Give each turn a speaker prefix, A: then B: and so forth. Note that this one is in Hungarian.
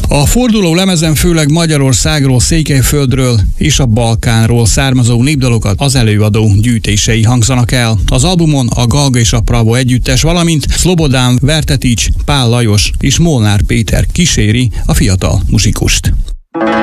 A: A forduló lemezen főleg Magyarországról, Székelyföldről és a Balkánról származó népdalokat az előadó gyűjtései hangzanak el. Az albumon a Galga és a Pravo együttes, valamint Szlobodán Vertetics, Pál Lajos és Molnár Péter kíséri a fiatal muzsikust.